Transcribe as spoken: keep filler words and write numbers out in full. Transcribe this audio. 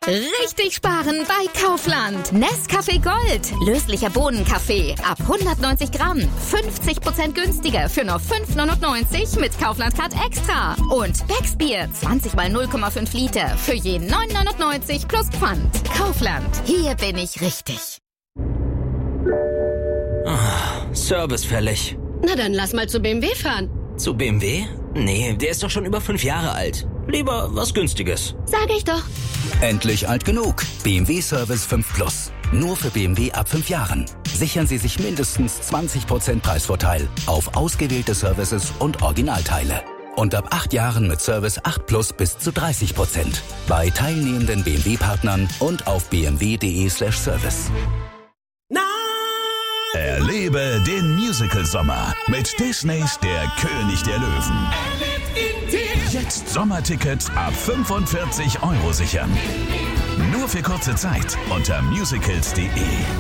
Richtig sparen bei Kaufland. Nescafé Gold. Löslicher Bohnenkaffee. Ab hundertneunzig Gramm. fünfzig Prozent günstiger für nur fünf neunundneunzig mit Kaufland Card Extra. Und Becks Bier. zwanzig mal null Komma fünf Liter. Für je neun neunundneunzig plus Pfand. Kaufland. Hier bin ich richtig. Oh, Service fällig. Na dann lass mal zu B M W fahren. Zu B M W? Nee, der ist doch schon über fünf Jahre alt. Lieber was Günstiges. Sag ich doch. Endlich alt genug. B M W Service fünf Plus. Nur für B M W ab fünf Jahren. Sichern Sie sich mindestens zwanzig Prozent Preisvorteil auf ausgewählte Services und Originalteile. Und ab acht Jahren mit Service acht Plus bis zu dreißig Prozent. Bei teilnehmenden B M W-Partnern und auf b m w punkt d e slash service. Erlebe den Musical-Sommer mit Disneys Der König der Löwen. Jetzt Sommertickets ab fünfundvierzig Euro sichern. Nur für kurze Zeit unter musicals punkt de.